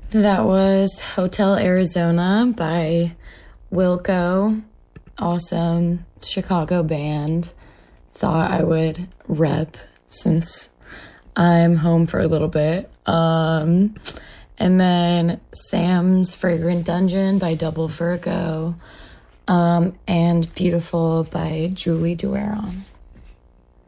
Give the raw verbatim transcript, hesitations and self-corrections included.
That was Hotel Arizona by Wilco. Awesome Chicago band. Thought I would rep since I'm home for a little bit. Um, and then Sam's Fragrant Dungeon by Double Virgo. Um, and Beautiful by Julie Dueron.